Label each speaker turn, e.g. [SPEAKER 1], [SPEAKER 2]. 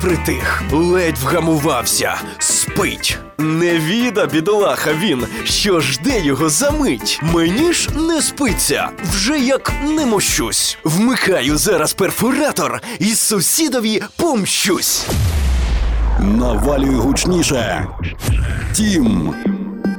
[SPEAKER 1] притих, ледь вгамувався, спить. Невіда, бідолаха він, що жде його за мить. Мені ж не спиться, вже як не мощусь. Вмикаю зараз перфоратор і сусідові помщусь.
[SPEAKER 2] Навалюй гучніше. Тім.